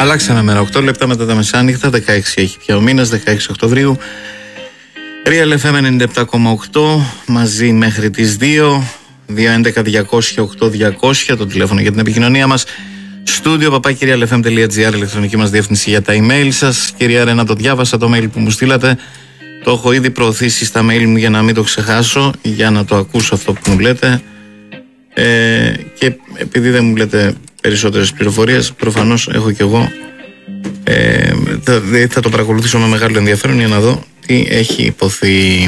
Αλλάξαμε μέρα. 8 λεπτά μετά τα μεσάνυχτα, 16 έχει πια ο μήνας, 16 Οκτωβρίου. Real FM 97,8 μαζί μέχρι τις 2. 211-200-8200 το τηλέφωνο για την επικοινωνία μας. Στούντιο @realfm.gr, ηλεκτρονική μας διεύθυνση για τα email σας. Κυρία Ρένα, το διάβασα το mail που μου στείλατε. Το έχω ήδη προωθήσει στα mail μου για να μην το ξεχάσω, για να το ακούσω αυτό που μου λέτε. Και επειδή δεν μου λέτε περισσότερες πληροφορίες, προφανώς έχω κι εγώ, θα το παρακολουθήσω με μεγάλο ενδιαφέρον για να δω τι έχει υποθεί.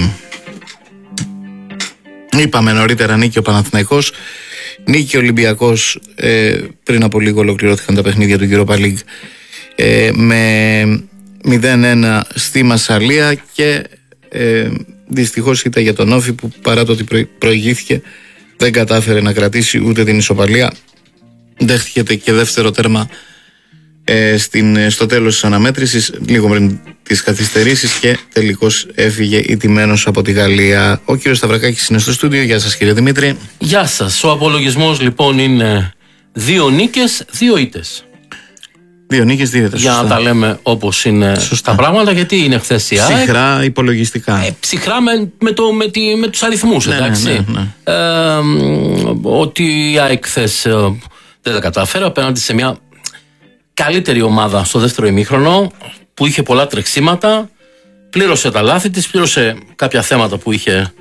Είπαμε νωρίτερα νίκη ο Παναθηναϊκός, νίκη ο Ολυμπιακός. Πριν από λίγο ολοκληρώθηκαν τα παιχνίδια του Europa League με 0-1 στη Μασσαλία και δυστυχώς ήταν για τον Όφη που παρά το ότι προηγήθηκε δεν κατάφερε να κρατήσει ούτε την ισοπαλία. Δέχτηκε και δεύτερο τέρμα στο τέλος της αναμέτρησης, λίγο πριν τις καθυστερήσεις, και τελικώς έφυγε ηττημένος από τη Γαλλία. Ο κύριος Σταυρακάκης είναι στο στούντιο. Γεια σας κύριε Δημήτρη. Γεια σας. Ο απολογισμός λοιπόν είναι 2 νίκες, 2 ήττες. 2 νίκες, 2 ήττες. Για να τα λέμε όπως είναι τα πράγματα, γιατί είναι χθες η ΑΕΚ. Ψυχρά υπολογιστικά. Ψυχρά με τους αριθμούς, εντάξει. Ναι. Ότι η ΑΕΚ χθες δεν τα κατάφερα απέναντι σε μια καλύτερη ομάδα στο δεύτερο ημίχρονο που είχε πολλά τρεξίματα, πλήρωσε τα λάθη της, πλήρωσε κάποια θέματα που είχε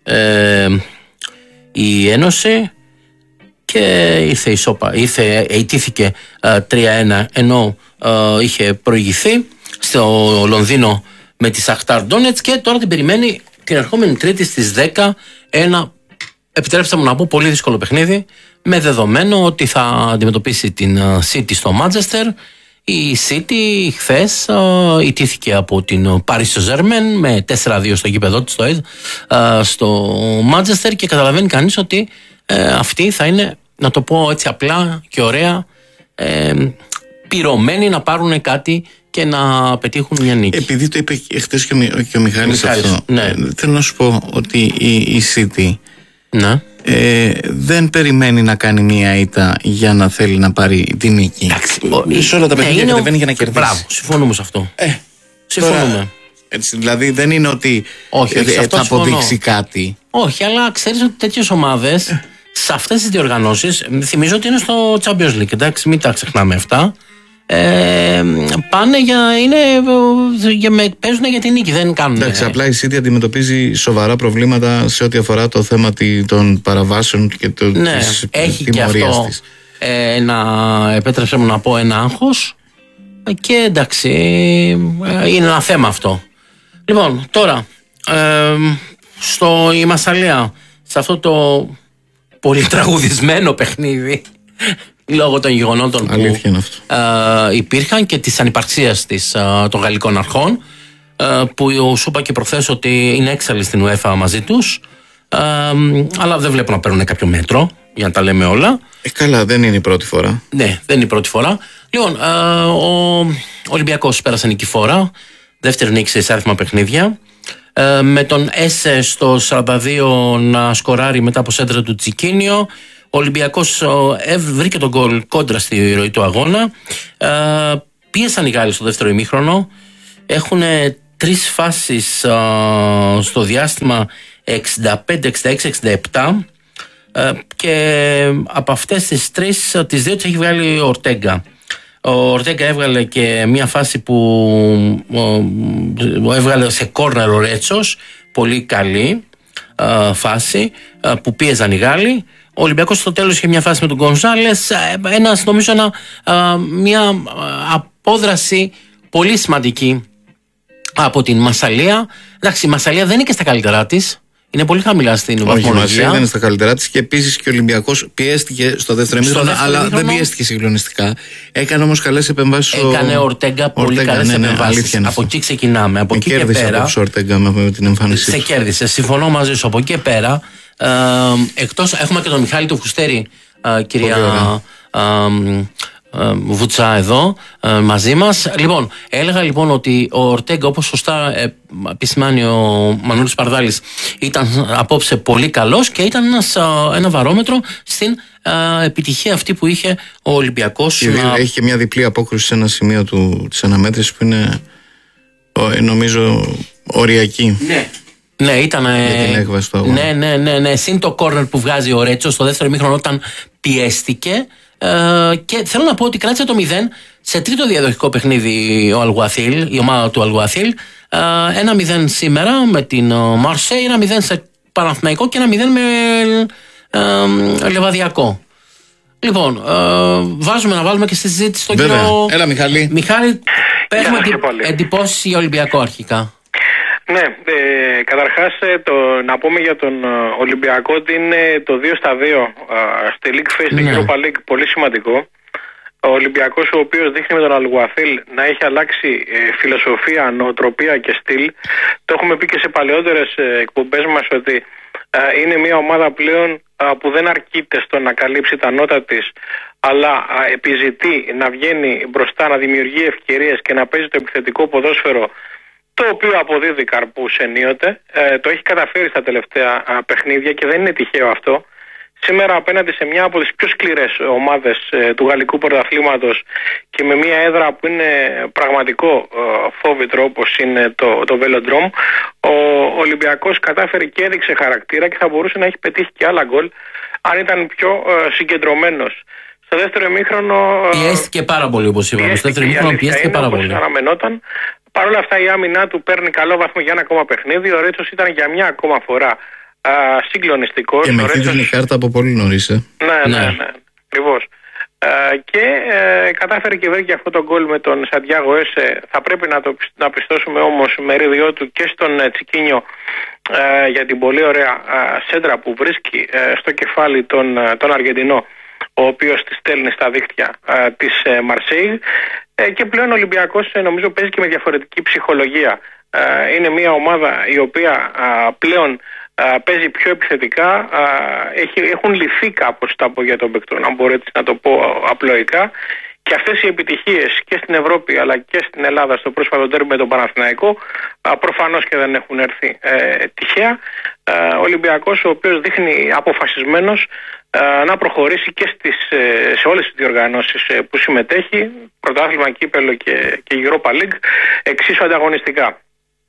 η Ένωση και ιτήθηκε 3-1 ενώ είχε προηγηθεί στο Λονδίνο με τη Σαχτάρ Ντόνετς και τώρα την περιμένει την ερχόμενη Τρίτη στις 10 ένα, επιτρέψτε μου να πω, πολύ δύσκολο παιχνίδι, με δεδομένο ότι θα αντιμετωπίσει την City στο Μάντσεστερ. Η City χθες ιτήθηκε από την Paris Saint-Germain με 4-2 στο γήπεδο της στο Μάντσεστερ και καταλαβαίνει κανείς ότι αυτοί θα είναι, να το πω έτσι απλά και ωραία, πυρωμένοι να πάρουν κάτι και να πετύχουν μια νίκη. Επειδή το είπε χθες και ο Μιχάλης αυτό, ναι. Θέλω να σου πω ότι η City, ναι, δεν περιμένει να κάνει μία ήττα για να θέλει να πάρει τη νίκη. Εντάξει, σε όλα τα παιχνίδια κατεβαίνει για να κερδίσει. Μπράβο, συμφωνούμε σε αυτό. Συμφωνούμε. Τώρα, έτσι, δηλαδή δεν είναι ότι θα αποδείξει κάτι. Όχι, αλλά ξέρεις ότι τέτοιες ομάδες σε αυτές τις διοργανώσεις, θυμίζω ότι είναι στο Champions League, εντάξει, μην τα ξεχνάμε αυτά. Πάνε παίζουν για την νίκη, δεν κάνουν. Εντάξει, απλά η City αντιμετωπίζει σοβαρά προβλήματα σε ό,τι αφορά το θέμα των παραβάσεων και της έχει και αυτό της. Επέτρεψε μου να πω ένα άγχος και εντάξει, είναι ένα θέμα αυτό. Λοιπόν, τώρα η Μασσαλία, σε αυτό το πολύ τραγουδισμένο παιχνίδι λόγω των γεγονότων που υπήρχαν και της ανυπαρξίας των γαλλικών αρχών, που σου είπα και προχθές ότι είναι έξαλλοι στην UEFA μαζί τους, αλλά δεν βλέπω να παίρνουν κάποιο μέτρο, για να τα λέμε όλα. Καλά, δεν είναι η πρώτη φορά. Ναι, δεν είναι η πρώτη φορά. Λοιπόν, ο Ολυμπιακός πέρασε νικηφόρα, δεύτερη νίκη σε άριθμα παιχνίδια, με τον Έσε στο 42 να σκοράρει μετά από σέντρα του Τσικίνιο. Ο Ολυμπιακός βρήκε τον γκολ κόντρα στη ροή του αγώνα. Πίεσαν οι Γάλλοι στο δεύτερο ημίχρονο. Έχουν 3 φάσεις στο διάστημα 65, 66, 67 και από αυτές τις 3, τις 2 τις έχει βγάλει ο Ορτέγκα. Ο Ορτέγκα έβγαλε και μια φάση που έβγαλε σε κόρνερ ο Ρέτσος, πολύ καλή φάση που πίεζαν οι Γάλλοι. Ο Ολυμπιακός στο τέλος είχε μια φάση με τον Γκονζάλες, νομίζω μια απόδραση πολύ σημαντική από την Μασσαλία. Εντάξει, η Μασσαλία δεν είναι και στα καλύτερά της. Είναι πολύ χαμηλά στην βαθμολογία. Όχι, η Μασσαλία δεν είναι στα καλύτερά της και επίσης και ο Ολυμπιακός πιέστηκε στο δεύτερο ημίχρονο, αλλά δεν πιέστηκε συγκλονιστικά. Έκανε όμως καλές επεμβάσεις. Έκανε ο Ορτέγκα πολύ καλές επεμβάσεις. Από εκεί ξεκινάμε. Από εκεί και πέρα. Ο Ορτέγκα με την εμφάνισή του. Σε κέρδισε. Συμφωνώ μαζί σου. Από εκεί και πέρα. Εκτός, έχουμε και τον Μιχάλη του Φουστέρη, κυρία Βουτσά εδώ μαζί μας. Λοιπόν, έλεγα λοιπόν ότι ο Ορτέγκα, όπως σωστά επισημάνει ο Μανώλης Παρδάλης, ήταν απόψε πολύ καλός και ήταν ένα βαρόμετρο στην επιτυχία αυτή που είχε ο Ολυμπιακός. Έχει και μια διπλή απόκριση σε ένα σημείο της αναμέτρησης που είναι νομίζω οριακή. Ναι, ήταν. Ναι. Συν το κόρνερ που βγάζει ο Ρέτσο στο δεύτερο ημίχρονο όταν πιέστηκε. Και θέλω να πω ότι κράτησε το 0 σε τρίτο διαδοχικό παιχνίδι ο Αλγουαθίλ, η ομάδα του Αλγουαθίλ. 1-0 σήμερα με την Μαρσέη, 1-0 σε Παναθηναϊκό και 1-0 με Λεβαδιακό. Λοιπόν, να βάλουμε και στη συζήτηση τον κύριο. Έλα, Μιχάλη. Μιχάλη, παίρνουμε εντυπώσεις για Ολυμπιακό αρχικά. Ναι, καταρχάς να πούμε για τον Ολυμπιακό ότι είναι το 2-2 στη League Phase, στην Europa League, πολύ σημαντικό. Ο Ολυμπιακός, ο οποίος δείχνει με τον Αλγουαθίλ να έχει αλλάξει φιλοσοφία, νοοτροπία και στυλ. Το έχουμε πει και σε παλαιότερες εκπομπές μας ότι είναι μια ομάδα πλέον που δεν αρκείται στο να καλύψει τα νότα της, αλλά επιζητεί να βγαίνει μπροστά, να δημιουργεί ευκαιρίες και να παίζει το επιθετικό ποδόσφαιρο, το οποίο αποδίδει καρπούς ενίοτε. Το έχει καταφέρει στα τελευταία παιχνίδια και δεν είναι τυχαίο αυτό. Σήμερα απέναντι σε μια από τις πιο σκληρές ομάδες του γαλλικού πρωταθλήματος και με μια έδρα που είναι πραγματικό φόβητρο, όπως είναι το Velodrome, ο Ολυμπιακός κατάφερε και έδειξε χαρακτήρα και θα μπορούσε να έχει πετύχει και άλλα γκολ αν ήταν πιο συγκεντρωμένος. Στο δεύτερο ημίχρονο πιέστηκε πάρα πολύ, όπως είπαμε. Στο δεύτερο ημίχρονο πιέστηκε πάρα πολύ. Αναμενόταν. Παρ' όλα αυτά η άμυνά του παίρνει καλό βαθμό για ένα ακόμα παιχνίδι. Ο Ρέτσος ήταν για μια ακόμα φορά συγκλονιστικός. Και με κίτρινη κάρτα από πολύ νωρίς. Ναι, ακριβώς. Και κατάφερε και βρήκε αυτό το γκολ με τον Σαντιάγο Έσε. Θα πρέπει να πιστώσουμε όμως μερίδιό του και στον Τσικίνιο για την πολύ ωραία σέντρα που βρίσκει στο κεφάλι τον Αργεντινό, ο οποίος τη στέλνει στα δίχτυα της Μαρσέη. Και πλέον ο Ολυμπιακός νομίζω παίζει και με διαφορετική ψυχολογία. Είναι μια ομάδα η οποία πλέον παίζει πιο επιθετικά. Έχουν λυθεί κάπως τα πόδια των παικτών, αν μπορώ έτσι να το πω απλοϊκά. Και αυτές οι επιτυχίες και στην Ευρώπη αλλά και στην Ελλάδα στο πρόσφατο ντέρμπι με τον Παναθηναϊκό προφανώς και δεν έχουν έρθει τυχαία. Ο Ολυμπιακός, ο οποίος δείχνει αποφασισμένος να προχωρήσει και σε όλες τις διοργανώσεις που συμμετέχει, πρωτάθλημα, κύπελλο και Europa League, εξίσου ανταγωνιστικά.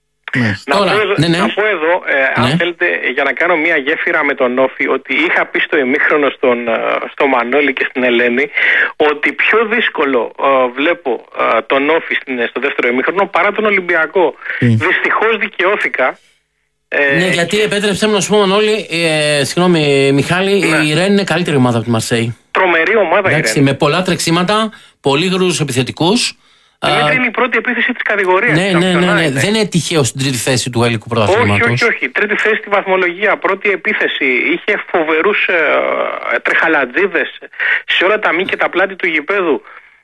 Να πω εδώ, αν θέλετε, για να κάνω μια γέφυρα με τον Όφη, ότι είχα πει στο ημίχρονο στο Μανώλη και στην Ελένη ότι πιο δύσκολο βλέπω τον Όφη στο δεύτερο ημίχρονο παρά τον Ολυμπιακό. Δυστυχώς δικαιώθηκα. Ναι, γιατί επέτρεψε να σου πω, Μανώλη, συγγνώμη Μιχάλη, η Ρεν είναι καλύτερη ομάδα από τη Μαρσέη. Τρομερή ομάδα η Ρεν. Με πολλά τρεξίματα, πολύ γρήγορους επιθετικούς. Είναι η πρώτη επίθεση της κατηγορίας. Ναι. Δεν είναι τυχαίο στην τρίτη θέση του γαλλικού πρωταθλήματος. Όχι. Τρίτη θέση στη βαθμολογία, πρώτη επίθεση. Είχε φοβερούς τρεχαλατζίδες σε όλα τα μη και τα πλάτη του γηπέδου.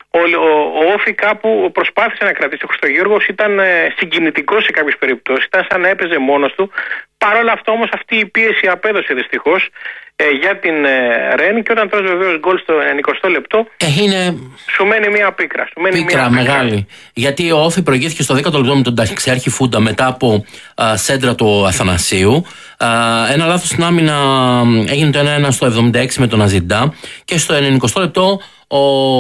Ο Όφη κάπου προσπάθησε να κρατήσει. Ο Χριστογιώργος ήταν συγκινητικός σε κάποιες περιπτώσεις. Ήταν σαν να έπαιζε μόνος του. Παρ' όλα αυτά όμως αυτή η πίεση απέδωσε δυστυχώς για την Ρεν, και όταν τρως βεβαίως γκολ στο 90 λεπτό σου μένει μια πίκρα. Πίκρα μεγάλη. Γιατί ο Όφη προηγήθηκε στο 10ο λεπτό με τον Ταξιάρχη Φούντα μετά από σέντρα του Αθανασίου. Ένα λάθος στην άμυνα έγινε το 1-1 στο 76 με τον Αζιντά, και στο 90 λεπτό ο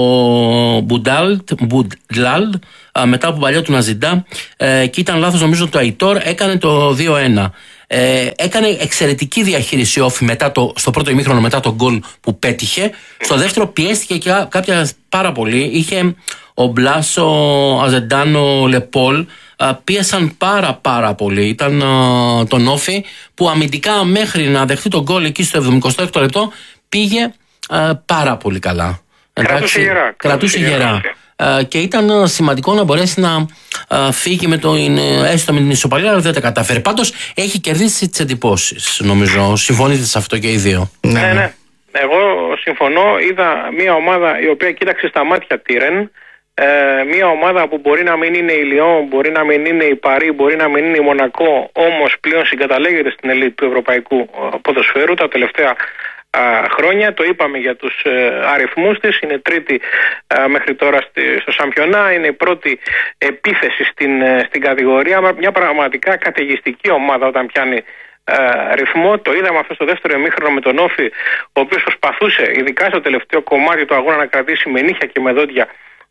Μπουντλάλ μετά από παλιό του Ναζιντά, και ήταν λάθος νομίζω του Αϊτόρ, έκανε το 2-1. Έκανε εξαιρετική διαχείριση Όφη στο πρώτο ημίχρονο μετά τον γκολ που πέτυχε. Στο δεύτερο πιέστηκε και κάποια πάρα πολύ. Είχε ο Μπλάσο, Αζεντάνο, Λεπόλ, πίεσαν πάρα πολύ. Ήταν τον Όφη που αμυντικά μέχρι να δεχτεί τον γκολ εκεί στο 76ο λεπτό πήγε πάρα πολύ καλά. Κρατούσε γερά. Και ήταν σημαντικό να μπορέσει να φύγει έστω με την ισοπαλία, αλλά δεν τα καταφέρει. Πάντως έχει κερδίσει τις εντυπώσεις, νομίζω. Συμφωνείτε σε αυτό και οι δύο? Ναι. Εγώ συμφωνώ. Είδα μια ομάδα η οποία κοίταξε στα μάτια τη Ρεν. Μια ομάδα που μπορεί να μην είναι η Λιόν, μπορεί να μην είναι η Παρί, μπορεί να μην είναι η Μονακό, όμως πλέον συγκαταλέγεται στην ελίτ του ευρωπαϊκού ποδοσφαίρου τα τελευταία χρόνια. Το είπαμε για τους αριθμούς της. Είναι τρίτη μέχρι τώρα στο Σαμπιονά. Είναι η πρώτη επίθεση στην κατηγορία. Μια πραγματικά καταιγιστική ομάδα όταν πιάνει ρυθμό. Το είδαμε αυτό στο δεύτερο ημίχρονο με τον Όφη, ο οποίος προσπαθούσε ειδικά στο τελευταίο κομμάτι του αγώνα να κρατήσει με νύχια και με δόντια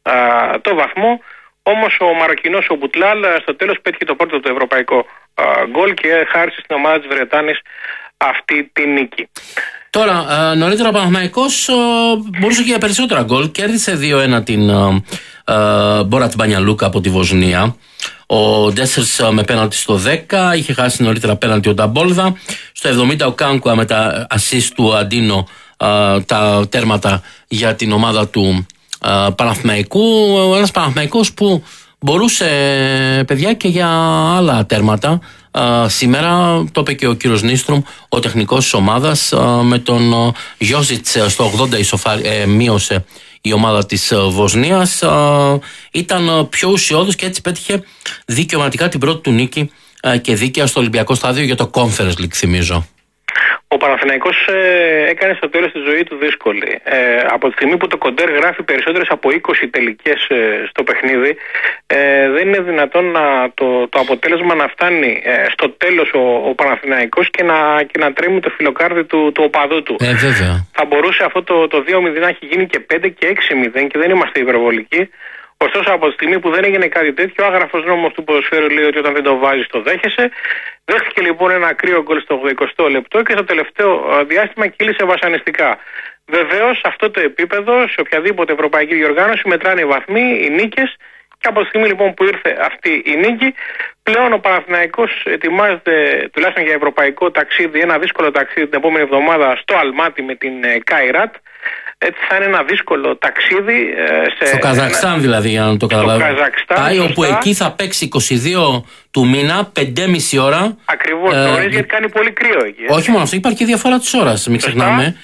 το βαθμό. Όμως ο Μαροκινός ο Μπουτλάλ στο τέλος πέτυχε το πρώτο του ευρωπαϊκό γκολ και χάρισε στην ομάδα της Βρετάνης αυτή τη νίκη. Τώρα, νωρίτερα ο Παναθηναϊκός μπορούσε και για περισσότερα γκολ. Κέρδισε 2-1 την Μπόρατ Μπανιαλούκα από τη Βοσνία. Ο Ντέσσερς με πέναλτι στο 10. Είχε χάσει νωρίτερα πέναλτι ο Νταμπόλδα. Στο 70 ο Κάνκουα με τα ασίστ του Αντίνο, τα τέρματα για την ομάδα του Παναθηναϊκού. Ένας Παναθηναϊκός που μπορούσε, παιδιά, και για άλλα τέρματα. Σήμερα το είπε και ο κύριος Νίστρουμ, ο τεχνικός της ομάδας, με τον Γιώζιτς στο 80 μείωσε η ομάδα της Βοσνίας. Ήταν πιο ουσιώδης και έτσι πέτυχε δικαιωματικά την πρώτη του νίκη και δίκαια στο Ολυμπιακό στάδιο για το Conference League, θυμίζω. Ο Παναθηναϊκός έκανε στο τέλος τη ζωή του δύσκολη. Από τη στιγμή που το Κοντέρ γράφει περισσότερες από 20 τελικές στο παιχνίδι, δεν είναι δυνατόν το αποτέλεσμα να φτάνει στο τέλος ο Παναθηναϊκός και να τρέμει το φιλοκάρδι του οπαδού του. Βέβαια. Θα μπορούσε αυτό το 2-0 να έχει γίνει και 5 και 6-0 και δεν είμαστε υπερβολικοί. Ωστόσο, από τη στιγμή που δεν έγινε κάτι τέτοιο, ο άγραφος νόμος του ποδοσφαίρου λέει ότι όταν δεν το βάζεις το δέχεσαι. Δέχτηκε λοιπόν ένα κρύο γκολ στο 80 λεπτό και στο τελευταίο διάστημα κύλησε βασανιστικά. Βεβαίως, σε αυτό το επίπεδο, σε οποιαδήποτε ευρωπαϊκή διοργάνωση, μετράνε οι βαθμοί, οι νίκες. Και από τη στιγμή λοιπόν που ήρθε αυτή η νίκη, πλέον ο Παναθηναϊκός ετοιμάζεται τουλάχιστον για ευρωπαϊκό ταξίδι, ένα δύσκολο ταξίδι την επόμενη εβδομάδα στο Αλμάτι με την Καϊράτ. Έτσι θα είναι ένα δύσκολο ταξίδι. Στο Καζακστάν δηλαδή, για να το καταλάβει. Πάει όπου εκεί θα παίξει 22 του μήνα, 5,5 ώρα. Ακριβώς, νωρίς γιατί κάνει πολύ κρύο εκεί. Όχι μόνο αυτό, υπάρχει και διαφορά της ώρας, μην ξεχνάμε,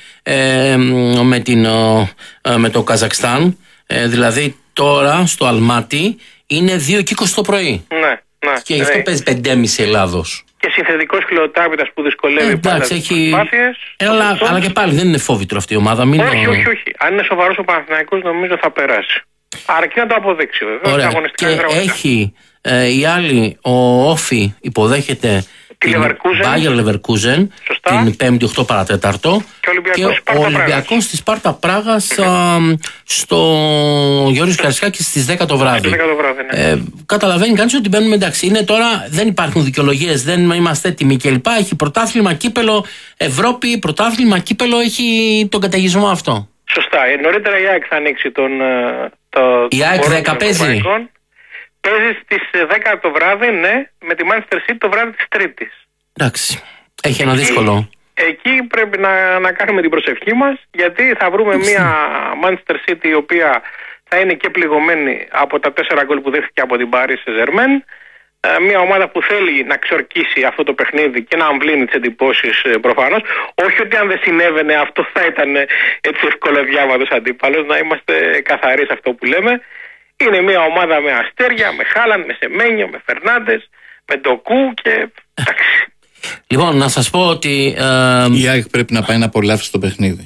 με το Καζακστάν. Δηλαδή τώρα στο Αλμάτι είναι 2 και 20 το πρωί. Ναι. Και γι' αυτό παίζει 5,5 Ελλάδος. Και συνθετικός χιλοτάπητας που δυσκολεύει πάρα τις προσπάθειες. Αλλά και πάλι δεν είναι φόβητρο αυτή η ομάδα. Όχι. Αν είναι σοβαρός ο Παναθηναϊκός, νομίζω θα περάσει. Αρκεί να το αποδείξει βέβαια. Ωραία. Και έχει η άλλη, ο Όφι υποδέχεται την Bayer Leverkusen την 5η 8 παρατέταρτο και ο Ολυμπιακός στη Σπάρτα Πράγας στο Γιώργος Καρισκάκης στις 10 το βράδυ. Καταλαβαίνει κανείς ότι μπαίνουμε εντάξει. Είναι τώρα, δεν υπάρχουν δικαιολογίες, δεν είμαστε έτοιμοι κλπ. Έχει πρωτάθλημα, κύπελο, Ευρώπη, πρωτάθλημα, κύπελο, έχει τον καταιγισμό αυτό. Σωστά. Νωρίτερα η ΑΕΚ θα ανοίξει η ΑΕΚ 10 παίζει. Παίζει στις 10 το βράδυ, ναι, με τη Manchester City το βράδυ της Τρίτης. Εντάξει. Έχει ένα δύσκολο. Εκεί πρέπει να κάνουμε την προσευχή μας, γιατί θα βρούμε μια Manchester City η οποία θα είναι και πληγωμένη από τα 4 γκολ που δέχτηκε από την Paris Saint-Germain. Μια ομάδα που θέλει να ξορκίσει αυτό το παιχνίδι και να αμβλύνει τις εντυπώσεις προφανώς. Όχι ότι αν δεν συνέβαινε αυτό θα ήταν έτσι ευκολοδιάβατος αντίπαλος, να είμαστε καθαροί σε αυτό που λέμε. Είναι μια ομάδα με Αστέρια, με Χάλαντ, με Σεμένιο, με Φερνάντες, με Ντοκού και εντάξει. Λοιπόν, να σας πω ότι η ΑΕΚ πρέπει να πάει να απολαύσει το παιχνίδι.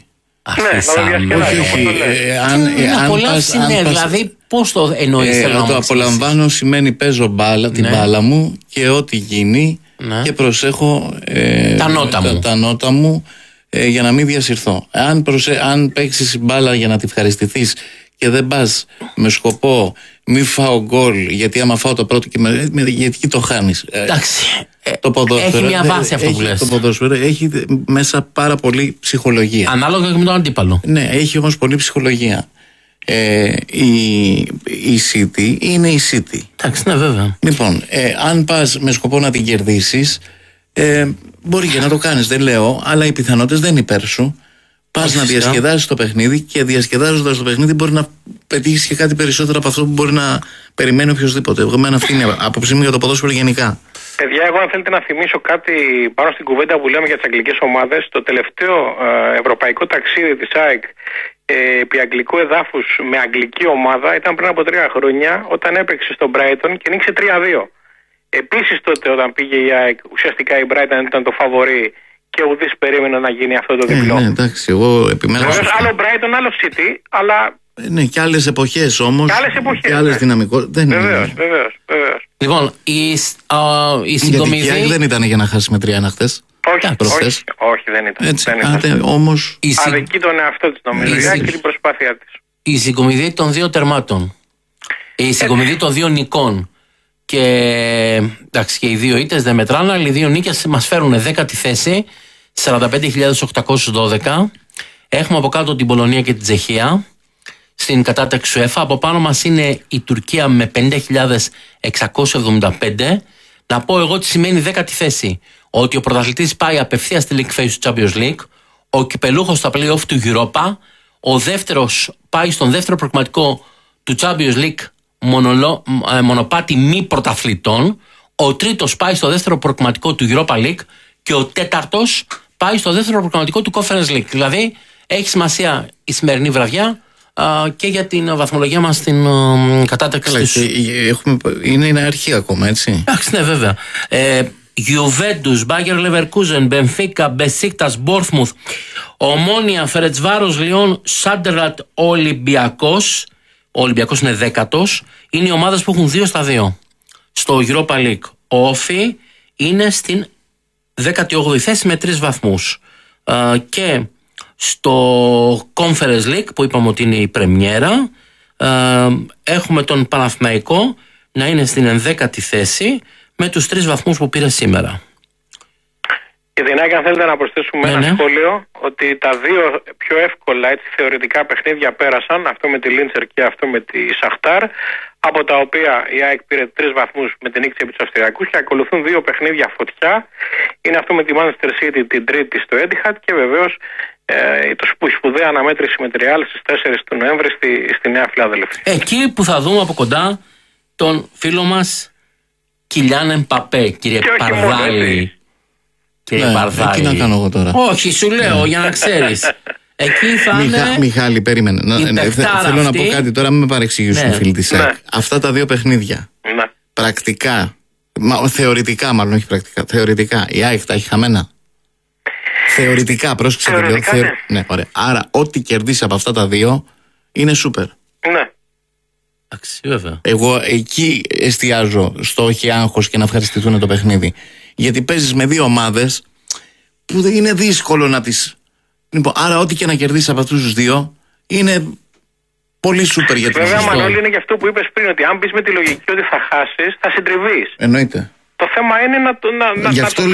Να απολαύσει, ναι, δηλαδή πώς το εννοείς? Το απολαμβάνω σημαίνει παίζω μπάλα, την μπάλα μου και ό,τι γίνει και προσέχω τα νότα μου για να μην διασυρθώ. Αν παίξεις μπάλα για να τη ευχαριστηθείς και δεν πας με σκοπό μη φάω γκολ, γιατί άμα φάω το πρώτο γιατί το χάνεις. Εντάξει. Το ποδόσφαιρο έχει μια βάση αυτό που λες. Το ποδόσφαιρο έχει μέσα πάρα πολύ ψυχολογία. Ανάλογα και με τον αντίπαλο. Ναι, έχει όμως πολύ ψυχολογία. Η City είναι η City. Εντάξει, ναι, βέβαια. Λοιπόν, αν πας με σκοπό να την κερδίσεις, μπορεί και να το κάνεις, δεν λέω, αλλά οι πιθανότητες δεν είναι υπέρ σου. Πας να διασκεδάσεις το παιχνίδι και διασκεδάζοντας το παιχνίδι μπορεί να πετύχεις και κάτι περισσότερο από αυτό που μπορεί να περιμένει οποιοδήποτε. Εγώ αυτή είναι η άποψή μου για το ποδόσφαιρο γενικά. Παιδιά, εγώ αν θέλετε να θυμίσω κάτι πάνω στην κουβέντα που λέμε για τις αγγλικές ομάδες, το τελευταίο ευρωπαϊκό ταξίδι της ΑΕΚ επί αγγλικού εδάφους με αγγλική ομάδα ήταν πριν από 3 χρόνια, όταν έπαιξε στο Brighton και νίκησε 3-2. Επίσης τότε όταν πήγε η ΑΕΚ, ουσιαστικά η Brighton ήταν το φαβορί και ουδής περίμενε να γίνει αυτό το διπλό. Ναι, εντάξει, εγώ επιμένω. Άλλο Brighton, άλλο City, αλλά. Ναι, και άλλες εποχές όμως. Και άλλες δυναμικότητες. Βεβαίως. Λοιπόν, η συγκομιδή. Γιατί η δεν ήταν για να χάσει με 3-1 χθες. Όχι, δεν ήταν. Έτσι, όμως. Αδικεί τον εαυτό της, νομίζω, και την προσπάθειά της. Η συγκομιδή των 2 τερμάτων. Η συγκομιδή των 2 νικών. Και εντάξει, και οι 2 ήττες δεν μετράνε, αλλά οι 2 νίκες μας φέρουν 10η θέση, 45.812. Έχουμε από κάτω την Πολωνία και την Τσεχία στην κατάταξη UEFA. Από πάνω μας είναι η Τουρκία με 50.675. Να πω εγώ τι σημαίνει 10η θέση. Ότι ο πρωταθλητής πάει απευθείας στη League Phase του Champions League, ο κυπελούχος στα play-off του Europa, ο δεύτερος πάει στον δεύτερο προκριματικό του Champions League μονοπάτι μη πρωταθλητών, ο τρίτος πάει στο δεύτερο προκριματικό του Europa League και ο τέταρτος πάει στο δεύτερο προκριματικό του Conference League. Δηλαδή έχει σημασία η σημερινή βραδιά και για την βαθμολογία μας στην κατάταξη. Είναι αρχή ακόμα, έτσι. Εντάξει, ναι, βέβαια. Juventus, Bayer Leverkusen, Benfica, Besiktas, Bournemouth, Ομόνια, Φερετσβάρος, Λιόν, Σάντερλαντ, Ολυμπιακός. Ο Ολυμπιακός είναι 10ος. Είναι οι ομάδες που έχουν 2 στα 2 στο Europa League. Ο Όφι είναι στην 18η θέση με 3 βαθμούς. Και στο Conference League, που είπαμε ότι είναι η πρεμιέρα, έχουμε τον Παναθηναϊκό να είναι στην 11η θέση με τους 3 βαθμούς που πήρε σήμερα. Και Δυνάκη, αν θέλετε να προσθέσουμε ένα σχόλιο, ότι τα 2 πιο εύκολα έτσι, θεωρητικά παιχνίδια πέρασαν, αυτό με τη Λίντσερ και αυτό με τη Σαχτάρ, από τα οποία η ΑΕΚ πήρε 3 βαθμούς με την νίκη επί τους Αυστριακούς, και ακολουθούν 2 παιχνίδια φωτιά. Είναι αυτό με τη Manchester City την Τρίτη στο Etihad και βεβαίως η σπουδαία αναμέτρηση με τη Real στις 4 του Νοέμβρη στη Νέα Φιλαδέλφια. Εκεί που θα δούμε από κοντά τον φίλο μας Κιλιάν Εμπαπέ, κύριε Παρδάλη. Κύριε Παρδάλη. Τι να κάνω εγώ τώρα. Όχι, σου λέω για να ξέρεις. Εκεί θα είναι. Μιχάλη, περίμενε. Θέλω να πω κάτι τώρα, μην με παρεξηγήσουν φίλοι της ΑΕΚ. Αυτά τα 2 παιχνίδια. Πρακτικά. Θεωρητικά, μάλλον όχι πρακτικά. Θεωρητικά. Η ΑΕΚ τα έχει χαμένα. Θεωρητικά, πρόσεξε το λέω. Ναι, ωραία. Άρα, ό,τι κερδίσει από αυτά τα 2 είναι σούπερ. Ναι. Βέβαια. Εγώ εκεί εστιάζω στο όχι άγχος και να ευχαριστηθούν το παιχνίδι. Γιατί παίζεις με 2 ομάδες που δεν είναι δύσκολο να τις. Λοιπόν, άρα, ό,τι και να κερδίσεις από αυτούς τους 2 είναι πολύ σούπερ για την Βέβαια, Μανώλη, είναι και αυτό που είπες πριν, ότι αν μπεις με τη λογική ότι θα χάσεις, θα συντριβείς. Εννοείται. Το θέμα είναι να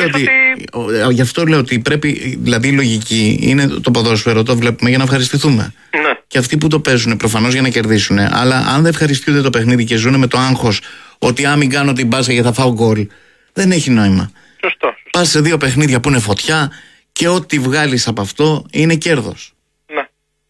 γι' αυτό λέω ότι πρέπει, δηλαδή η λογική είναι το ποδόσφαιρο, το βλέπουμε για να ευχαριστηθούμε. Ναι. Και αυτοί που το παίζουν προφανώς για να κερδίσουν, αλλά αν δεν ευχαριστούνται το παιχνίδι και ζουν με το άγχος ότι αν μην κάνω την πάσα γιατί θα φάω γκολ, δεν έχει νόημα. Σωστό. Πας σε 2 παιχνίδια που είναι φωτιά και ό,τι βγάλεις από αυτό είναι κέρδος. Ναι.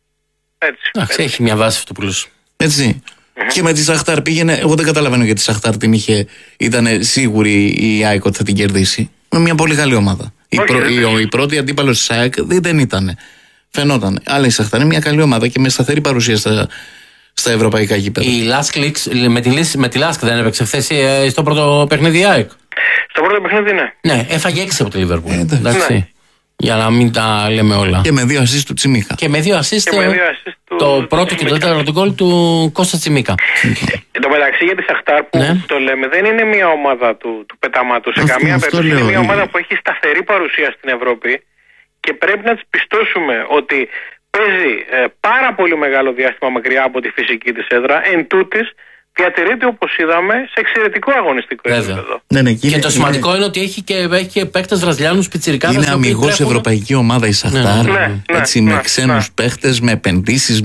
Έτσι. Έχει μια βάση αυτό που λες. Έτσι. Και με τη Σαχτάρ πήγαινε. Εγώ δεν καταλαβαίνω γιατί η Σαχτάρ την είχε. Ήταν σίγουρη η ΑΕΚ ότι θα την κερδίσει. Με μια πολύ καλή ομάδα. Η πρώτη αντίπαλος της ΑΕΚ δεν ήταν. Φαινόταν. Αλλά η Σαχτάρ είναι μια καλή ομάδα και με σταθερή παρουσία στα ευρωπαϊκά γήπεδα. Η Λάσκ με τη Λάσκ δεν έπαιξε χθες στο πρώτο παιχνίδι η ΑΕΚ. Στο πρώτο παιχνίδι, ναι. Ναι, έφαγε 6 από τη Λίβερπουλ. Εντάξει. Ναι. Για να μην τα λέμε όλα. Και με 2 assist του Τσιμίκα. Και με 2 assist το πρώτο και το δεύτερο γκολ του Κώστα Τσιμίκα. Εν τω μεταξύ, για τη Σαχτάρ που το λέμε, δεν είναι μια ομάδα του πεταμάτου σε καμία περίπτωση. Είναι μια ομάδα που έχει σταθερή παρουσία στην Ευρώπη και πρέπει να της πιστώσουμε ότι παίζει πάρα πολύ μεγάλο διάστημα μακριά από τη φυσική της έδρα. Εν τούτης, διατηρείται, όπως είδαμε, σε εξαιρετικό αγωνιστικό επίπεδο. Ναι, και το σημαντικό είναι ότι έχει και παίκτες βραζιλιάνους πιτσιρικάδες. Είναι αμιγώς ευρωπαϊκή ομάδα η Σαχτάρ. Έτσι, με ξένους παίκτες, με επενδύσεις,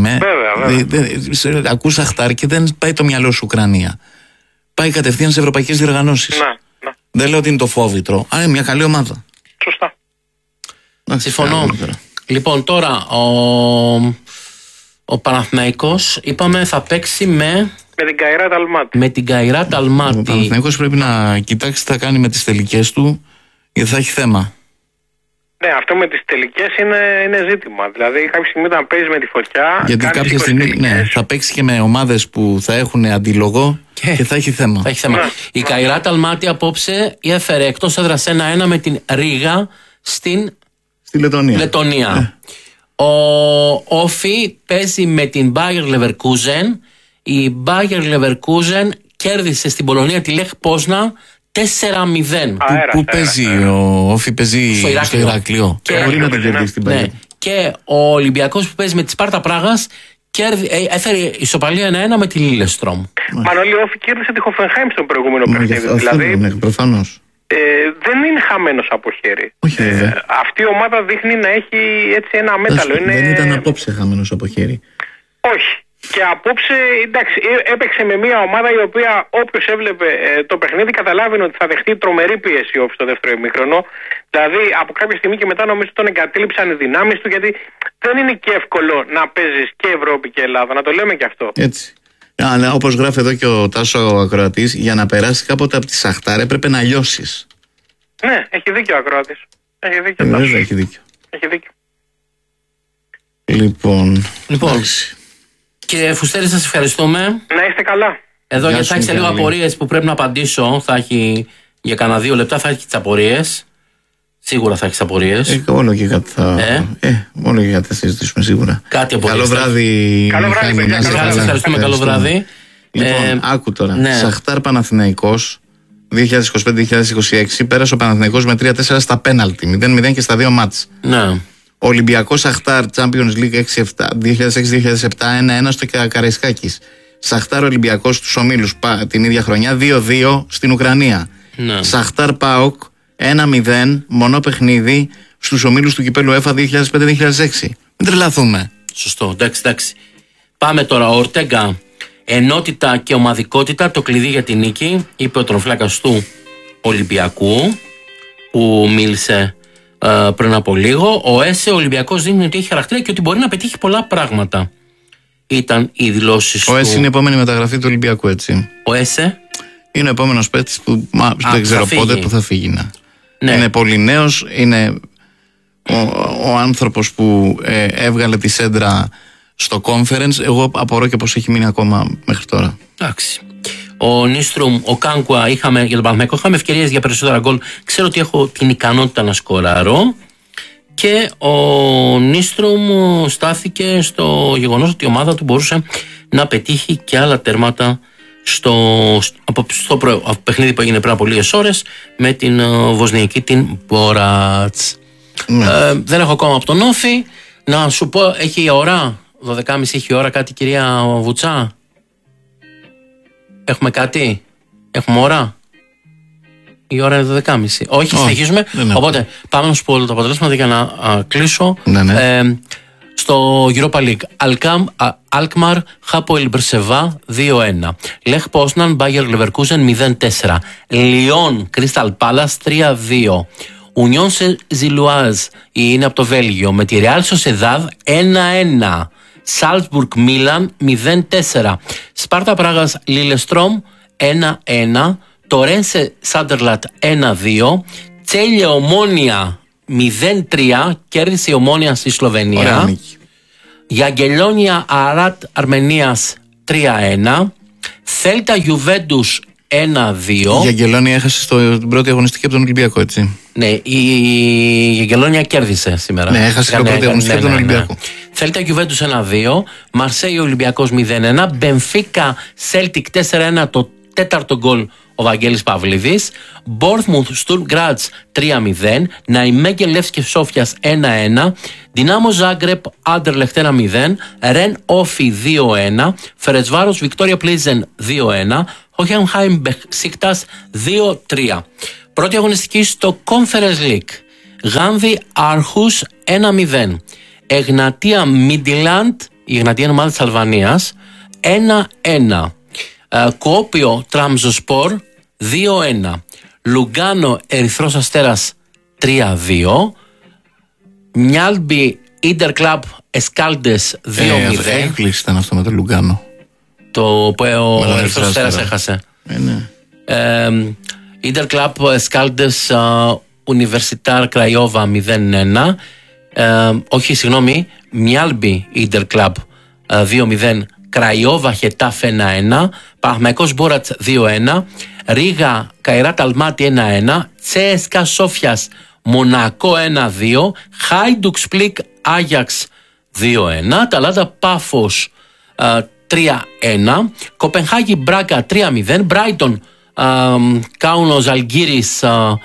Βέβαια. Ακούς Σαχτάρ και δεν πάει το μυαλό σου Ουκρανία. Πάει κατευθείαν σε ευρωπαϊκές διοργανώσεις. Δεν λέω ότι είναι το φόβητρο, αλλά είναι μια καλή ομάδα. Σωστά. Συμφωνώ. Λοιπόν, τώρα ο Παναθηναϊκός είπαμε θα παίξει με την Καϊράτ Αλμάτι. Με την Καϊράτ Αλμάτι. Ο Παναθηναϊκός πρέπει να κοιτάξει τι θα κάνει με τις τελικές του, γιατί θα έχει θέμα. Ναι, αυτό με τις τελικές είναι ζήτημα. Δηλαδή, κάποια στιγμή όταν παίζει με τη φωτιά. Γιατί κάποια στιγμή θα παίξει και με ομάδες που θα έχουν αντίλογο και θα έχει θέμα. Η Καϊράτ Αλμάτι απόψε έφερε εκτός έδρας 1-1 με την Ρίγα στη Λετωνία. Ο Όφι παίζει με την Bayer Leverkusen. Η Bayer Leverkusen κέρδισε στην Πολωνία τη Λεχ Πόσνα 4-0. Πού παίζει ο Όφι? Παίζει στο Ηράκλειο. Μπορεί να την κερδίσει την Bayer. Και ο Ολυμπιακός που παίζει με τη Σπάρτα Πράγας έφερε ισοπαλία 1-1 με τη Λίλεστρομ. Μανώλη, ο Όφι κέρδισε τη Χοφενχάιμ στον προηγούμενο παιχνίδι. Δηλαδή, προφανώς. Δεν είναι χαμένος από χέρι. Αυτή η ομάδα δείχνει να έχει έτσι ένα μέταλλο. Δεν ήταν απόψε χαμένος από χέρι. Όχι. Και απόψε, εντάξει, έπαιξε με μια ομάδα η οποία όποιος έβλεπε το παιχνίδι καταλάβαινε ότι θα δεχτεί τρομερή πίεση στο δεύτερο ημίχρονο. Δηλαδή από κάποια στιγμή και μετά νομίζω τον εγκατέλειψαν οι δυνάμεις του, γιατί δεν είναι και εύκολο να παίζεις και Ευρώπη και Ελλάδα. Να το λέμε και αυτό. Έτσι. Αλλά όπως γράφει εδώ και ο Τάσο ο ακροατής, για να περάσει κάποτε από τη Σαχτάρ έπρεπε να λιώσεις. Ναι, έχει δίκιο ο ακροατής. Έχει δίκιο. Βέβαια, έχει δίκιο. Λοιπόν. Κύριε Φουστέρη, σας ευχαριστούμε. Να είστε καλά. Εδώ γιατί θα έχει λίγο απορίες που πρέπει να απαντήσω. Θα έχει για κανένα 2 λεπτά, θα έχει τις απορίες. Σίγουρα θα έχει απορίες. Όλο και κάτι θα συζητήσουμε σίγουρα. Κάτι απορίες. Καλό βράδυ. Παιδιά. Σας ευχαριστούμε. Καλό βράδυ. Λοιπόν, άκου τώρα. Σαχτάρ Παναθηναϊκός 2025-2026. Πέρασε ο Παναθηναϊκός με 3-4 στα πέναλτι. 0-0 και στα 2 μάτς. Ναι. Ολυμπιακός Σαχτάρ Champions League 2006-2007 1-1 στο Καραϊσκάκης. Σαχτάρ Ολυμπιακός στους ομίλους την ίδια χρονιά 2-2 στην Ουκρανία. Ναι. Σαχτάρ ΠΑΟΚ 1-0 μονό παιχνίδι στους ομίλους του κυπέλου ΕΦΑ 2005-2006. Μην τρελαθούμε. Σωστό, εντάξει. Πάμε τώρα. Ο Ορτέγκα. Ενότητα και ομαδικότητα το κλειδί για την νίκη, είπε ο τερματοφύλακας του Ολυμπιακού που μίλησε πριν από λίγο. Ο ΕΣΕ, ο Ολυμπιακός, δείχνει ότι έχει χαρακτήρα και ότι μπορεί να πετύχει πολλά πράγματα. Ήταν οι δηλώσεις του. Ο ΕΣΕ είναι η επόμενη μεταγραφή του Ολυμπιακού, έτσι. Ο ΕΣΕ είναι ο επόμενος παίκτης που δεν ξέρω πότε που θα φύγει. Ναι. Είναι πολύ νέος, είναι ο άνθρωπος που έβγαλε τη σέντρα στο conference. Εγώ απορώ και πως έχει μείνει ακόμα μέχρι τώρα. Εντάξει. Ο Νίστρουμ, ο Κάνκουα, για τον Παναθηναϊκό είχαμε ευκαιρίες για περισσότερα γκολ. Ξέρω ότι έχω την ικανότητα να σκοράρω. Και ο Νίστρουμ στάθηκε στο γεγονός ότι η ομάδα του μπορούσε να πετύχει και άλλα τέρματα στο παιχνίδι που έγινε πριν από λίγες ώρες με την βοσνιακή την Μπόρατς. Δεν έχω ακόμα από τον Όφη. Να σου πω, έχει η ώρα 12.30, έχει η ώρα κάτι, κυρία Βουτσά? Έχουμε κάτι? Έχουμε ώρα? Η ώρα είναι 12.30. Όχι, συνεχίζουμε. Οπότε πάμε να σου πω όλα τα αποτελέσματα για να κλείσω. Στο Europa League, Alkmaar, Hapoel Beersheva 2-1. Lech Poznan, Bayer Leverkusen 0-4. Lyon, Crystal Palace 3-2. Union Saint-Gilloise είναι από το Βέλγιο με τη Real Sociedad 1-1. Salzburg Milan 0-4. Σπάρτα Πράγας Lillestrøm 1-1. Τορένσε Σάντερλατ 1-2. Τσέλια Ομόνια 0-3. Κέρδισε η Ομόνια στη Σλοβενία. Γιαγκελόνια Αράτ Αρμενίας 3-1. Θέλτα Γιουβέντους 1-2. Η Γιαγκελόνια έχασε στην πρώτη αγωνιστική από τον Ολυμπιακό, έτσι. Ναι, η Γιαγκελόνια κέρδισε σήμερα. Ναι, έχασε την πρώτη αγωνιστική από τον Ολυμπιακό. Θέλτα Γιουβέντους 1-2. Μαρσέη Ολυμπιακός 0-1. Μπενφίκα Σέλτικ 4-1, το τέταρτο γκολ ο Βαγγέλης Παυλίδης. Μπόρθμουθ Στουρμ Γκράτς 3-0. Ναϊμέγκε Λεύσκε Σόφιας 1-1. Δυνάμο Ζάγκρεπ Άντερλεχτ 1-0. Ρεν Όφι 2-1. Φερετσβάρος Βικτόρια Πλίζεν 2-1. Χόχενχάιμ Μπεσίκτας 2-3. Πρώτη αγωνιστική στο Conference League. Γάνδη Άρχους 1-0. Εγνατία Μίντιλαντ, η Εγνατία είναι ομάδα της Αλβανίας, 1-1. Κουόπιο Τραμζοσπορ 2-1. Λουγκάνο Ερυθρός Αστέρας 3-2. Μιάλμπι Ίντερ Κλαμπ Εσκάλντες 2-0. Έγκληση ήταν αυτό με το Λουγκάνο. Το που ο Ερυθρός Αστέρας έχασε. Ίντερ Κλαμπ Εσκάλντες Ουνιβερσιτάρ Κραϊόβα 0-1. Όχι, συγγνώμη, Μιάλμπι Ίντερ Κλαμπ 2-0. Κραϊόβα Χετάφ 1-1. Παναθηναϊκός Μπόρατς 2-1. Ρίγα Καϊράτ Αλμάτι 1-1. Τσέσκα Σόφιας Μονακό 1-2, Χάιντουκ Σπλικ Άγιαξ 2-1, Ταλάντα Πάφος 3-1, Κοπενχάγη Μπράγκα 3-0, Μπράιτον Κάουνο Ζαλγκύρης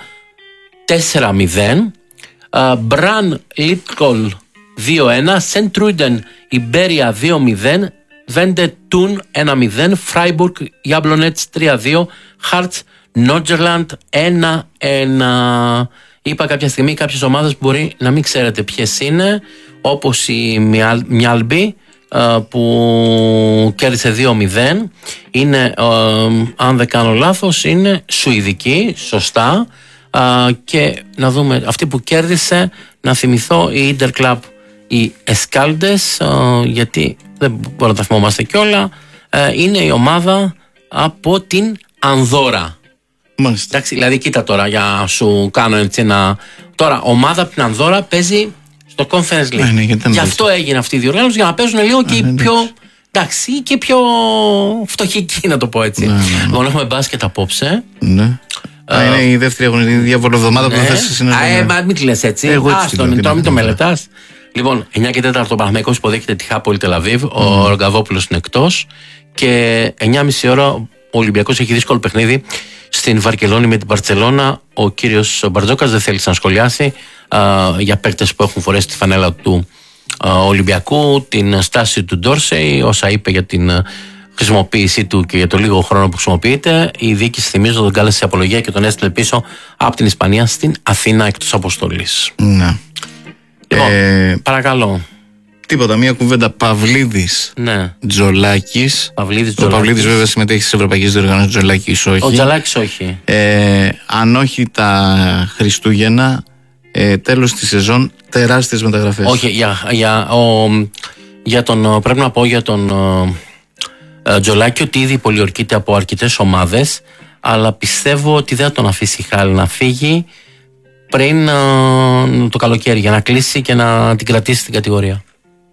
4-0, Μπραν Λίτκολ 2-1, Σεντ Τρούιντεν Ιμπέρια 2-0, Βέντε Τούν 1-0, Φράιμπουργκ Γιάμπλονέτς 3-2, Χάρτς Νότζερλαντ 1-1. Είπα κάποια στιγμή κάποιες ομάδες που μπορεί να μην ξέρετε ποιες είναι, όπως η Μιάλμπι που κέρδισε 2-0. Είναι, αν δεν κάνω λάθος, είναι σουηδική, σωστά. Και να δούμε αυτή που κέρδισε, να θυμηθώ, η Ίντερ Κλαμπ, οι Εσκάλντες, γιατί δεν μπορούμε να τα θυμόμαστε κιόλα. Είναι η ομάδα από την Ανδόρα. Μάλιστα. Εντάξει, δηλαδή κοίτα τώρα, για να σου κάνω έτσι ένα. Τώρα, ομάδα από την Ανδόρα παίζει στο Conference League. Ναι, γι' αυτό έγινε αυτή η διοργάνωση, για να παίζουν λίγο και οι πιο. Εντάξει, και πιο φτωχικοί, να το πω έτσι. Λοιπόν, έχουμε μπάσκετ απόψε. Ναι. Είναι η δεύτερη αγωνιστική διαβολοβδομάδα που θα θέσει συνεργασία. Μα μην τη λες έτσι. Τώρα μην το μελετάς. Λοιπόν, 9 και 4 ο Παναθηναϊκός υποδέχεται τη Χάπολη Τελαβίβ. Ο Ρογκαβόπουλος είναι εκτός. Και 9.30 ώρα ο Ολυμπιακός έχει δύσκολο παιχνίδι στην Βαρκελόνη με την Μπαρτσελώνα. Ο κύριος Μπαρτζόκας δεν θέλει να σχολιάσει για παίκτες που έχουν φορέσει τη φανέλα του Ολυμπιακού, την στάση του Ντόρσεϊ, όσα είπε για την χρησιμοποίησή του και για το λίγο χρόνο που χρησιμοποιείται. Η διοίκηση, θυμίζω, τον κάλεσε σε απολογία και τον έστειλε πίσω από την Ισπανία στην Αθήνα εκτός αποστολής. Ναι. Λοιπόν, παρακαλώ. Τίποτα, μία κουβέντα. Παυλίδης, ναι. Τζολάκης. Ο Παυλίδης βέβαια συμμετέχει στις ευρωπαϊκές διοργανώσεις, Τζολάκης όχι. Ο Τζολάκης όχι. Αν όχι τα Χριστούγεννα, τέλος της σεζόν, τεράστιες μεταγραφές. Όχι, πρέπει να πω για τον Τζολάκη ότι ήδη πολιορκείται από αρκετές ομάδες, αλλά πιστεύω ότι δεν θα τον αφήσει η Χάλ να φύγει πριν το καλοκαίρι, για να κλείσει και να την κρατήσει στην κατηγορία.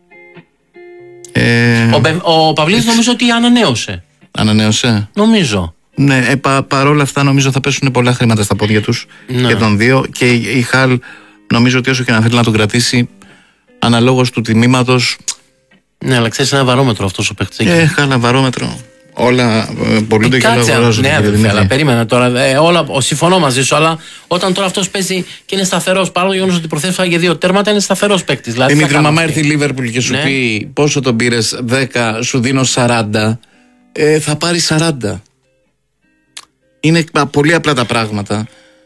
Ο Παυλίδης νομίζω ότι ανανέωσε. Ανανέωσε. Νομίζω. Ναι, παρόλα αυτά νομίζω θα πέσουν πολλά χρήματα στα πόδια τους, ναι, και των δύο. Και η Χάλ νομίζω ότι όσο και να θέλει να τον κρατήσει, αναλόγως του τιμήματος. Ναι, αλλά ξέρεις, ένα βαρόμετρο αυτός ο παίκτης. Ένα βαρόμετρο. Όλα πολύ το κάτσε, ναι, αλλά περίμενα τώρα. Συμφωνώ μαζί σου, αλλά όταν τώρα αυτός παίζει και είναι σταθερός, παρόλο το γεγονός ότι προθέσει φάγε 2 τέρματα, είναι σταθερός παίκτης. Δηλαδή, Δημήτρη, μαμά έρθει η Λίβερπουλ και σου πει πόσο τον πήρες, 10, σου δίνω 40, θα πάρει 40. Είναι πολύ απλά τα πράγματα.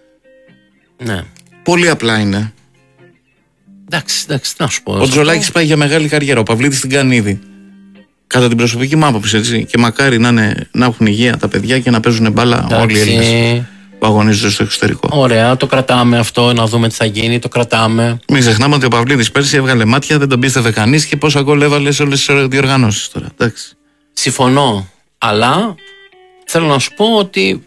Ναι. Πολύ απλά είναι. Εντάξει, να σου πω. Ο Τζολάκης πάει για μεγάλη καριέρα. Ο Παυλίδης την κάνει ήδη. Κατά την προσωπική μου άποψη, έτσι. Και μακάρι να έχουν υγεία τα παιδιά και να παίζουν μπάλα όλοι οι Έλληνες που αγωνίζονται στο εξωτερικό. Ωραία, το κρατάμε αυτό, να δούμε τι θα γίνει. Το κρατάμε. Μην ξεχνάμε ότι ο Παυλίδης πέρσι έβγαλε μάτια, δεν τον πίστευε κανείς και πόσα γκολ έβαλε σε όλες τις διοργανώσεις τώρα. Εντάξει. Συμφωνώ. Αλλά θέλω να σου πω ότι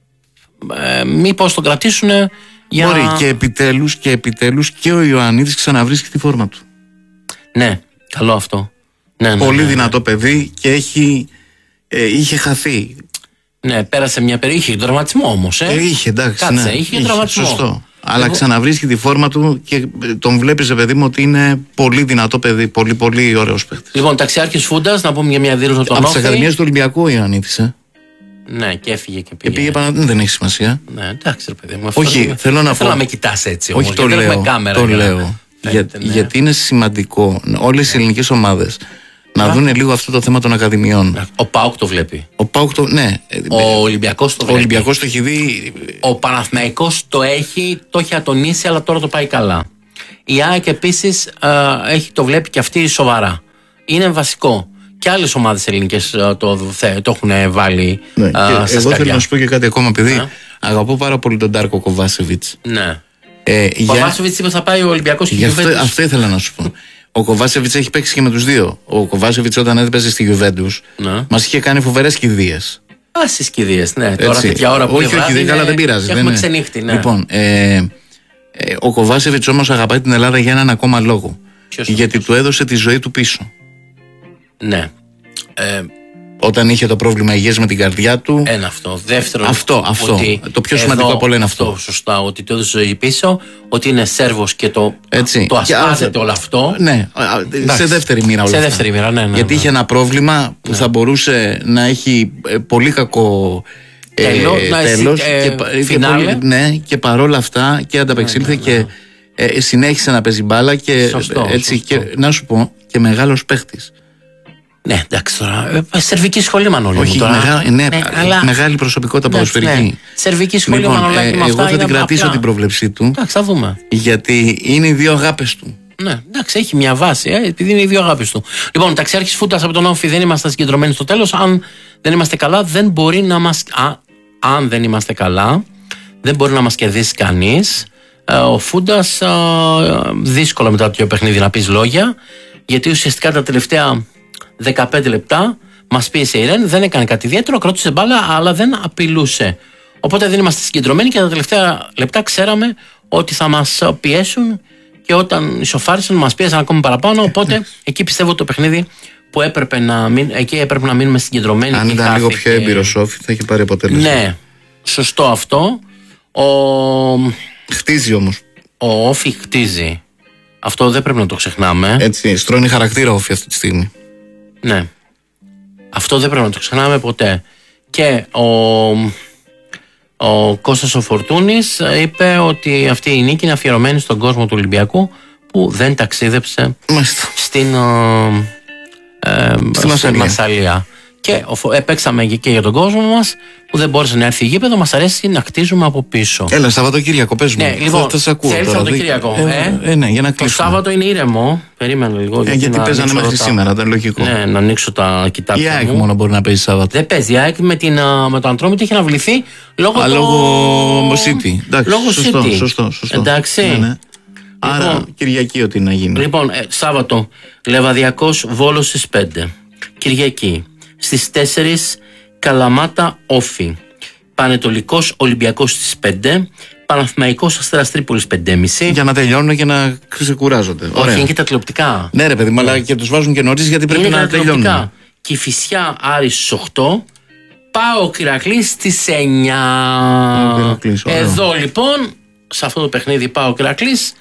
μήπως τον κρατήσουν. Μπορεί και επιτέλους και ο Ιωαννίδης ξαναβρίσκει τη φόρμα του. Ναι, καλό αυτό. Ναι, πολύ δυνατό παιδί και είχε χαθεί. Ναι, πέρασε μια περίοδο. Είχε τραυματισμό όμως. Είχε, εντάξει. Κάτσε, είχε τραυματισμό. Σωστό. Αλλά ξαναβρίσκει τη φόρμα του και τον βλέπεις, παιδί μου, ότι είναι πολύ δυνατό παιδί. Πολύ, πολύ ωραίος παίκτης. Λοιπόν, ταξιάρχης Φούντας, να πούμε για μια δήλωση από τον από τις Ακαδημίες του Ολυμπιακού ο Ιωαννίδης. Ναι, και έφυγε και πήγε. Και πήγε δεν έχει σημασία. Ναι, εντάξει, ρε παιδί μου. Όχι, θέλω να πω. Θέλω να με κοιτάς έτσι. Όχι, το λέω. Το λέω. Γιατί είναι σημαντικό όλες οι ελληνικές ομάδες να δουν λίγο αυτό το θέμα των ακαδημιών. Ο ΠΑΟΚ το βλέπει. Ναι. Ο Ολυμπιακός το βλέπει. Ο Ολυμπιακός το έχει δει. Ο Παναθηναϊκός το έχει ατονίσει, αλλά τώρα το πάει καλά. Η ΑΕΚ επίσης το βλέπει και αυτή σοβαρά. Είναι βασικό. Και άλλες ομάδες ελληνικές το έχουν βάλει. Ναι. Εγώ θέλω να σου πω και κάτι ακόμα, επειδή αγαπώ πάρα πολύ τον Ντάρκο Κοβάσεβιτς. Ναι. Ο Κοβάσεβιτς είπε θα πάει ο Ολυμπιακός και Γιουβέντους. Αυτό ήθελα να σου πω. Ο Κοβάσεβιτς έχει παίξει και με τους δύο. Ο Κοβάσεβιτς όταν έπαιζε στη Γιουβέντους μας είχε κάνει φοβερές κηδείες. Στις κηδείες, ναι. Τώρα τέτοια ώρα που όχι, καλά, δεν πειράζει. Έχουμε ξενύχτη, ναι. Λοιπόν, ο Κοβάσεβιτς όμως αγαπάει την Ελλάδα για έναν ακόμα λόγο. Γιατί του έδωσε τη ζωή του πίσω. Ναι. Όταν είχε το πρόβλημα υγείας με την καρδιά του. Ένα αυτό. Δεύτερον, αυτό. Το πιο σημαντικό από όλα είναι αυτό. Σωστά, ότι το έδωσε ζωή πίσω, ότι είναι Σέρβος και το ασπάζεται όλο αυτό. Ναι, σε δεύτερη μοίρα όλα. Σε δεύτερη μοίρα, ναι. Γιατί είχε ένα πρόβλημα που θα μπορούσε να έχει πολύ κακό τέλος και παρόλα αυτά και ανταπεξήλθε και συνέχισε να παίζει μπάλα και έτσι. Και να σου πω, και μεγάλος παίχτης. Ναι, εντάξει τώρα. Σερβική σχολή, Μανώλη. Όχι, μεγάλη προσωπικότητα ποδοσφαιρική. Σερβική σχολή, Μανώλη. Εγώ θα την κρατήσω την πρόβλεψή του. Εντάξει, θα δούμε. Γιατί είναι οι δύο αγάπες του. Ναι, εντάξει, έχει μια βάση, επειδή είναι οι δύο αγάπες του. Λοιπόν, ταξιάρχης Φούντας από τον Όφη, δεν είμαστε συγκεντρωμένοι στο τέλος. Αν δεν είμαστε καλά, δεν μπορεί να μας. Αν δεν είμαστε καλά, δεν μπορεί να μας κερδίσει κανείς. Ο Φούντας δύσκολο μετά το δύο παιχνίδι να πεις λόγια, γιατί ουσιαστικά τα τελευταία 15 λεπτά μας πίεσε η Ρεν, δεν έκανε κάτι ιδιαίτερο, κράτησε μπάλα, αλλά δεν απειλούσε. Οπότε δεν είμαστε συγκεντρωμένοι και τα τελευταία λεπτά ξέραμε ότι θα μας πιέσουν και όταν ισοφάρισαν μας πίεσαν ακόμη παραπάνω. Οπότε εκεί πιστεύω το παιχνίδι που έπρεπε να μείνουμε συγκεντρωμένοι. Αν ήταν λίγο πιο έμπειρος Όφη θα είχε πάρει αποτέλεσμα. Ναι, σωστό αυτό. Χτίζει όμως. Ο Όφη χτίζει. Αυτό δεν πρέπει να το ξεχνάμε. Έτσι, στρώνει χαρακτήρα Όφη αυτή τη στιγμή. Ναι. Αυτό δεν πρέπει να το ξεχνάμε ποτέ. Και ο Κώστας ο Φορτούνης είπε ότι αυτή η νίκη είναι αφιερωμένη στον κόσμο του Ολυμπιακού που δεν ταξίδεψε στην Μασσαλία. Και παίξαμε και για τον κόσμο μας που δεν μπόρεσε να έρθει γήπεδο. Μας αρέσει να κτίζουμε από πίσω. Έλα, Σαββατοκύριακο, πες μου. Ναι, λοιπόν, θα σε ακούω θέλεις τώρα. Σαββατοκύριακο. Ναι, για να το Σάββατο είναι ήρεμο. Περίμενε λίγο. Γιατί παίζανε μέχρι σήμερα, ήταν λογικό. Ναι, να ανοίξω τα κοιτάξια. Η ΑΕΚ μόνο μπορεί να παίζει Σάββατο. Δεν παίζει. Η ΑΕΚ με το Αντρόμητο έχει αναβληθεί λόγω City. Λόγω City. Σωστό. Εντάξει. Ναι. Άρα Κυριακή ό,τι να γίνει. Λοιπόν, Σάββατο Λεβαδιακός Βόλος στις 5. Κυριακή στις 4 Καλαμάτα Όφη. Πανετολικός Ολυμπιακός στις 5. Παναθηναϊκός Αστέρας Τρίπολης 5.30. Για να τελειώνουν και να ξεκουράζονται. Όχι, είναι και τα τηλεοπτικά. Ναι, ρε παιδί, αλλά και τους βάζουν και νωρίς γιατί πρέπει να τελειώνουν. Κηφισιά Άρης στις 8. ΠΑΟΚ Ηρακλής στις 9. Εδώ λοιπόν, σε αυτό το παιχνίδι ΠΑΟΚ Ηρακλής.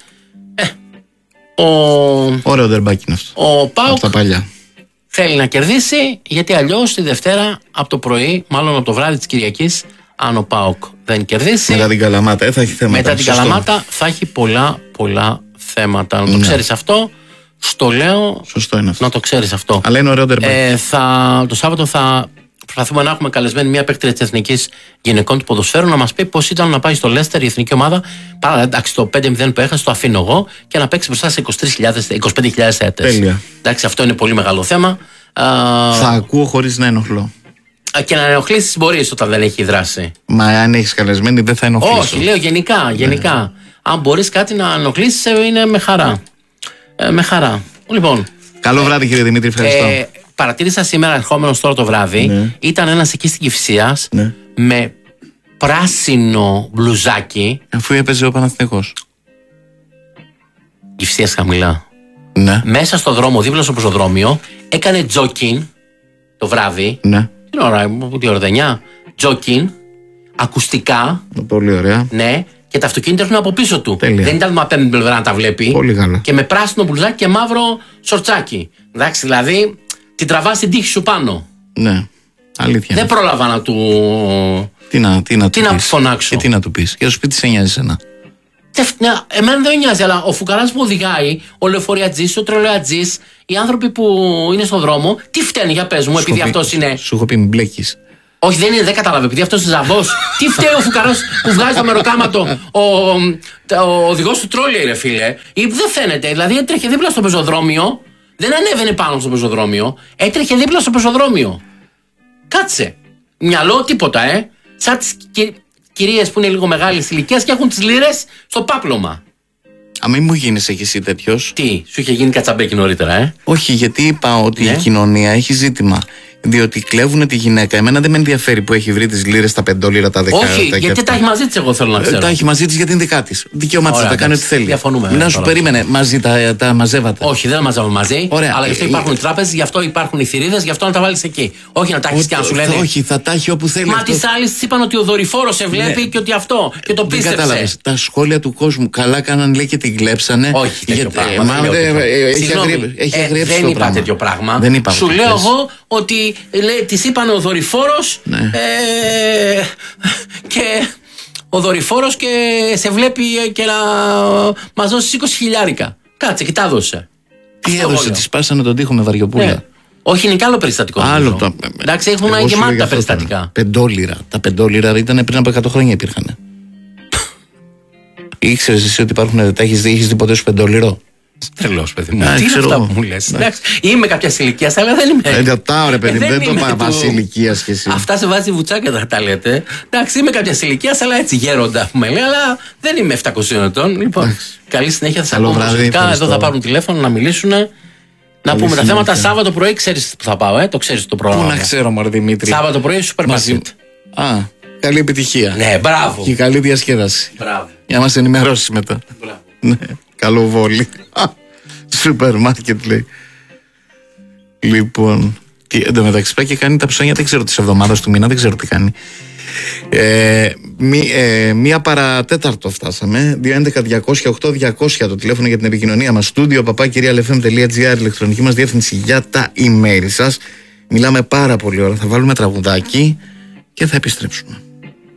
Ωραίο ντερμπάκι είναι αυτό. Ο ΠΑΟΚ από τα παλιά. Θέλει να κερδίσει, γιατί αλλιώς τη Δευτέρα από το πρωί, μάλλον από το βράδυ της Κυριακής, αν ο ΠΑΟΚ δεν κερδίσει. Μετά την Καλαμάτα θα έχει θέματα. Μετά την Καλαμάτα θα έχει πολλά θέματα. Να το ξέρεις αυτό. Στο λέω. Σωστό είναι αυτό. Να το ξέρεις αυτό. Αλλά είναι ωραίο ντερμπάκι. Το Σάββατο θα προσπαθούμε να έχουμε καλεσμένη μια παίκτρια της Εθνικής Γυναικών του Ποδοσφαίρου να μας πει πώς ήταν να πάει στο Λέστερ η εθνική ομάδα. Εντάξει, το 5-0 που έχασε το αφήνω εγώ και να παίξει μπροστά σε 25.000 θεατές. Τέλεια. Εντάξει, αυτό είναι πολύ μεγάλο θέμα. Θα ακούω χωρίς να ενοχλώ. Και να ενοχλήσεις μπορείς όταν δεν έχει δράση. Μα αν έχεις καλεσμένη δεν θα ενοχλήσω. Όχι, λέω γενικά. Ναι. Αν μπορείς κάτι να ενοχλήσεις είναι με χαρά. Με χαρά. Λοιπόν. Καλό βράδυ κύριε Δημήτρη, ευχαριστώ. Παρατήρησα σήμερα ερχόμενος τώρα το βράδυ, ναι. Ήταν ένας εκεί στην Κηφισίας, ναι. Με πράσινο μπλουζάκι. Αφού έπαιζε ο Παναθηναϊκός. Κηφισίας χαμηλά. Ναι. Μέσα στο δρόμο, δίπλα στο πεζοδρόμιο, έκανε τζόκιν το βράδυ. Ναι. Την ώρα, τι ώρα, 9. Τζόκιν, ακουστικά. Πολύ ωραία. Ναι. Και τα αυτοκίνητα έρχονται από πίσω του. Τέλεια. Δεν ήταν από την πλευρά να τα βλέπει. Πολύ καλά. Και με πράσινο μπλουζάκι και μαύρο σορτσάκι. Εντάξει, δηλαδή. Την τραβά στην τύχη σου πάνω. Ναι, αλήθεια. Δεν πρόλαβα να του. Τι να φωνάξω. Και τι να του πει. Και το σπίτι σε νοιάζει εσένα. Εμένα δεν νοιάζει, αλλά ο φουκαράς που οδηγάει, ο λεωφοριατζής, ο τρελοατζής, οι άνθρωποι που είναι στον δρόμο, τι φταίνει, για πες μου, επειδή αυτός είναι. Σου έχω πει, μην μπλέκεις. Όχι, δεν είναι, δεν κατάλαβε, επειδή αυτός είναι ζαμπός. Τι φταίει ο φουκαράς που βγάζει το μεροκάματο, ο οδηγός του τρόλι, ρε φίλε. Δεν φαίνεται, δηλαδή έτρεχε δίπλα στο πεζοδρόμιο. Δεν ανέβαινε πάνω στο πεζοδρόμιο, έτρεχε δίπλα στο πεζοδρόμιο. Κάτσε. Μυαλό, τίποτα, Σαν τις κυρίες που είναι λίγο μεγάλης ηλικίας και έχουν τις λίρες στο πάπλωμα. Μην μου γίνεις κι εσύ τέτοιος. Τι, σου είχε γίνει κατσαμπέκι νωρίτερα, Όχι, γιατί είπα ότι η κοινωνία έχει ζήτημα. Διότι κλέβουν τη γυναίκα. Εμένα δεν με ενδιαφέρει που έχει βρει τις λίρες, τα 5 λίρα, τα 10 λίρα. Όχι, γιατί τα έχει μαζί της, εγώ θέλω να ξέρω. Τα έχει μαζί της γιατί είναι δικά της. Δικαίωμά της, θα κάνει ό,τι θέλει. Διαφωνούμε. Να σου περίμενε, μαζί τα μαζεύατε. Όχι, δεν τα μαζεύουμε μαζί. Ωραία. Αλλά γι' αυτό υπάρχουν οι τράπεζες, γι' αυτό υπάρχουν οι θηρίδες, γι' αυτό να τα βάλεις εκεί. Όχι να τα έχεις και να σου λένε. Όχι, θα τα έχει όπου θέλει. Μα τις άλλες της είπαν ότι ο δορυφόρος σε βλέπει και ότι αυτό. Και το πίστεψε. Δεν κατάλαβες. Τα σχόλια του κόσμου καλά κάναν, λέει, και την κλέψανε. Όχι, τέτοιο πράγμα. Έχει αγριέψει. Δεν είπα τέτοιο πράγμα. Σου λέω εγώ ότι της είπαν ο δορυφόρος και ο δορυφόρος και σε βλέπει και να μας δώσει 20 χιλιάρικα. Κάτσε και τα έδωσε. Τι έδωσε, τη σπάσανε τον τοίχο με βαριοπούλα. Όχι, είναι και άλλο περιστατικό. Εντάξει, έχουν γεμάτα τα περιστατικά. 5 λίρα. Τα 5 λίρα ήταν πριν από 100 χρόνια υπήρχαν. Ήξερες εσύ ότι υπάρχουν, τα έχεις δει ποτέ σου 5 λίρο? Τρελός, παιδί μου. Τι είναι αυτά που μου λες? Είμαι κάποια ηλικία, αλλά δεν είμαι. Ωραία, παιδί μου, δεν το πάω βάση ηλικία και εσύ. Αυτά σε βάζει βουτσάκια, τα λέτε. Εντάξει, είμαι κάποια ηλικία, αλλά έτσι γέροντα που με λέει, αλλά δεν είμαι 700 ετών. Λοιπόν, καλή συνέχεια, θα σα εδώ θα πάρουν τηλέφωνο να μιλήσουν. Να πούμε τα θέματα. Σάββατο πρωί ξέρεις που θα πάω, το ξέρεις το πρόγραμμα. Πού να ξέρω, μωρέ Δημήτρη. Σάββατο πρωί σούπερ μάρκετ. Καλή επιτυχία. Ναι, μπράβο. Και καλή διασκέδαση. Μπράβο. Για να μας ενημερώσεις μετά. Μπράβο. Ναι, καλό βόλι. Σούπερ μάρκετ λέει. Λοιπόν, εν τω μεταξύ πάει και κάνει τα ψώνια, δεν ξέρω, της εβδομάδας του μήνα, δεν ξέρω τι κάνει. Μία παρατέταρτο φτάσαμε. 211-200-8200 το τηλέφωνο για την επικοινωνία μας. Στούντιο papakirialfm.gr, ηλεκτρονική μας διεύθυνση για τα email σας. Μιλάμε πάρα πολύ ώρα. Θα βάλουμε τραγουδάκι και θα επιστρέψουμε.